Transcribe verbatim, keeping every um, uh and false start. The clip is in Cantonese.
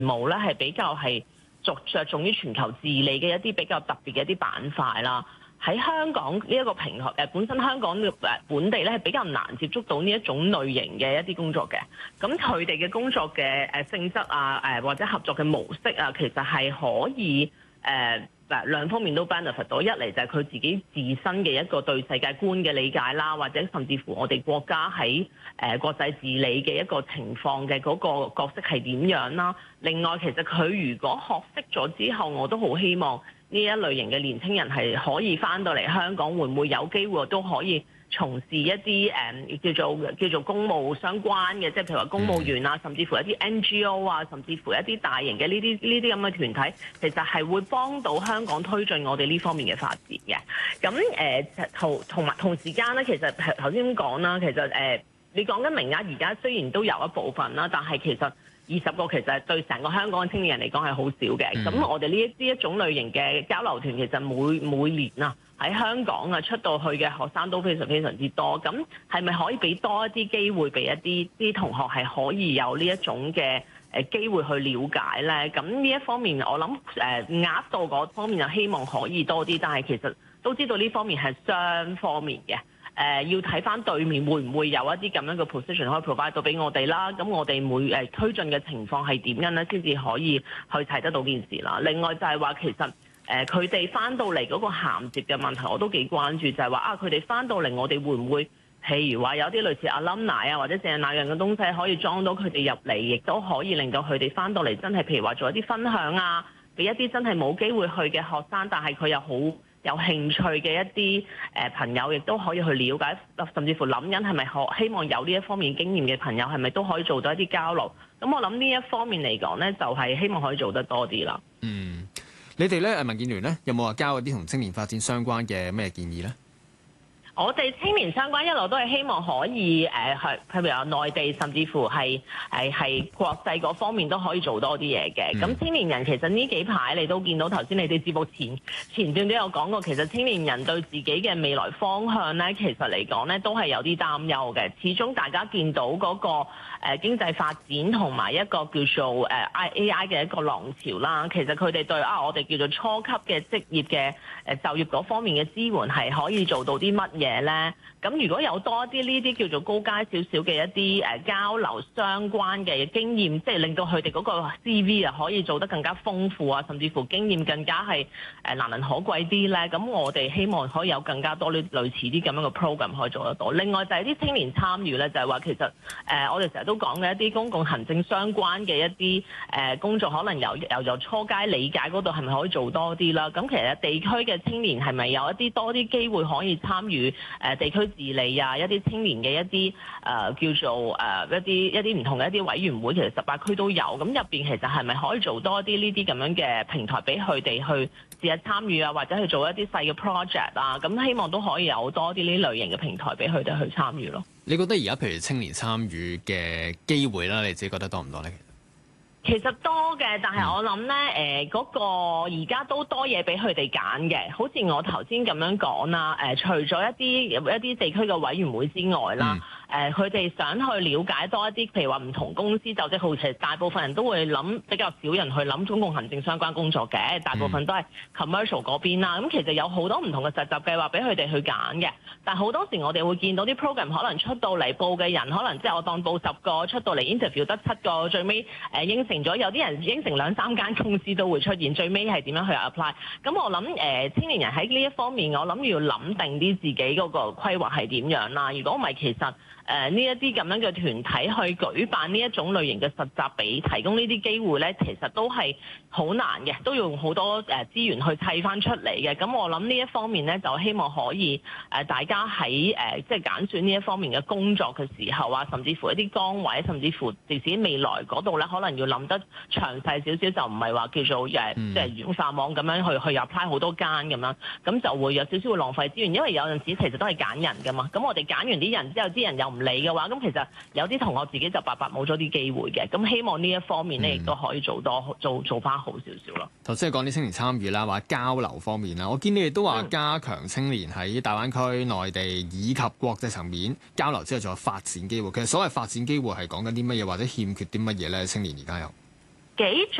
務咧係比較係着着重於全球治理嘅一啲比較特別嘅一啲板塊啦。喺香港呢一個平台誒，本身香港嘅誒本地咧係比較難接觸到呢一種類型嘅一啲工作嘅。咁佢哋嘅工作嘅誒性質啊，誒或者合作嘅模式啊，其實係可以誒嗱兩方面都 benefit 到。一嚟就係佢自己自身嘅一個對世界觀嘅理解啦，或者甚至乎我哋國家喺誒國際治理嘅一個情況嘅嗰個角色係點樣啦。另外，其實佢如果學識咗之後，我都好希望呢一類型嘅年輕人係可以翻到嚟香港，會唔會有機會都可以從事一啲誒、嗯、叫做叫做公務相關嘅，即係譬如話公務員啊，甚至乎一啲 N G O 啊，甚至乎一啲大型嘅呢啲呢啲咁嘅團體，其實係會幫到香港推進我哋呢方面嘅發展嘅。咁誒同同埋同時間咧，其實頭先講啦，其實誒、呃、你講緊名額而家雖然都有一部分啦，但係其實二十個其實對成個香港嘅青年人嚟講係好少嘅。咁、嗯、我哋呢一呢一種類型嘅交流團，其實每每年啊喺香港啊出到去嘅學生都非常非常之多。咁係咪可以俾多一啲機會俾一啲啲同學係可以有呢一種嘅誒機會去了解咧？咁呢一方面我諗誒額度嗰方面就希望可以多啲，但係其實都知道呢方面係雙方面嘅。誒、呃、要睇翻對面會唔會有一啲咁樣嘅 position 可以 provide 到俾我哋啦，咁我哋每誒、呃、推進嘅情況係點樣咧，先至可以去睇得到件事啦。另外就係話其實誒佢哋翻到嚟嗰個銜接嘅問題，我都幾關注，就係、是、話啊佢哋翻到嚟，我哋會唔會譬如話有啲類似 alumni 啊或者淨係那樣嘅東西可以裝到佢哋入嚟，亦都可以令到佢哋翻到嚟真係譬如話做一啲分享啊，俾一啲真係冇機會去嘅學生，但係佢又好有興趣嘅一啲誒朋友，亦都可以去了解，甚至乎諗緊係咪可希望有呢一方面經驗嘅朋友，係咪都可以做到一啲交流？咁我諗呢一方面嚟講咧，就係希望可以做得多啲啦。 嗯，你哋咧誒民建聯咧有冇話交嗰啲同青年發展相關嘅咩建議咧？ 我哋青年相關一路都係希望可以誒係譬如話內地，甚至乎係係係國際嗰方面都可以做多啲嘢嘅。咁、嗯、青年人其實呢幾排你都見到，頭先你哋節目前前段都有講過，其實青年人對自己嘅未來方向咧，其實嚟講咧都係有啲擔憂嘅。始終大家見到嗰個誒經濟發展同埋一個叫做誒 A I 嘅一個浪潮啦，其實佢哋對啊我哋叫做初級嘅職業嘅誒就業嗰方面嘅支援係可以做到啲乜嘢咧？咁如果有多啲呢啲叫做高階少少嘅一啲誒交流相關嘅經驗，即係令到佢哋嗰個 C V 啊可以做得更加豐富啊，甚至乎經驗更加係誒難能可貴啲咧。咁我哋希望可以有更加多呢類似啲咁樣嘅 program 可以做得到。另外就係啲青年參與咧，就係話其實誒我哋成日都講嘅一啲公共行政相關嘅一啲誒工作，可能由由由初階理解嗰度係咪可以做多啲啦？咁其實地區嘅青年係咪有一啲多啲機會可以參與誒地區治理啊？一啲青年嘅一啲誒、呃、叫做誒、呃、一啲一啲唔同嘅一啲委員會，其實十八區都有。咁入邊其實係咪可以做多啲呢啲咁樣嘅平台俾佢哋去試下參與啊，或者去做一啲細嘅 project 啊？咁希望都可以有多啲呢類型嘅平台俾佢哋去參與咯。 你覺得而家譬如青年參與嘅機會啦，你自己覺得多唔多咧？ 其實多嘅，但係我諗咧，誒、呃、嗰、那個而家都多嘢俾佢哋揀嘅。好似我頭先咁樣講啦，誒、呃、除咗一啲一啲地區嘅委員會之外啦。嗯誒佢哋想去了解多一啲，譬如話唔同公司就職好，其實大部分人都會諗比較少人去諗公共行政相關工作嘅，大部分都係 commercial 嗰邊啦。咁其實有好多唔同嘅實習計劃俾佢哋去揀嘅，但係好多時我哋會見到啲 program 可能出到嚟報嘅人，可能即係我當報十個出到嚟 interview 得七個，最尾誒應承咗，有啲人應承兩三間公司都會出現，最尾係點樣去 apply？ 咁我諗誒、呃、青年人喺呢一方面，我諗要諗定啲自己嗰個規劃係點樣啦。如果唔係，其實誒呢一啲咁樣嘅團體去舉辦呢一種類型嘅實習，俾提供呢啲機會咧，其實都係好難嘅，都要用好多誒資源去砌翻出嚟嘅。咁我諗呢一方面咧，就希望可以誒大家喺誒即係揀選呢一方面嘅工作嘅時候啊，甚至乎一啲崗位，甚至乎自己未來嗰度咧，可能要諗得詳細少少，就唔係話叫做誒即係魚撒網咁樣去去 apply 好多間咁樣，咁就會有少少會浪費資源，因為有陣時其實都係揀人噶嘛。咁我哋揀完啲人之後，啲人又唔理嘅話，咁其實有啲同學自己就白白冇咗啲機會嘅。咁希望呢一方面咧，亦都可以做多做做翻好少少咯。 頭先講啲青年參與啦，或者交流方面啦，我見你哋都話加強青年喺大灣區、內地以及國際層面交流之後，仲有發展機會。其實所謂發展機會係講緊啲乜嘢，或者欠缺啲乜嘢咧？青年而家有幾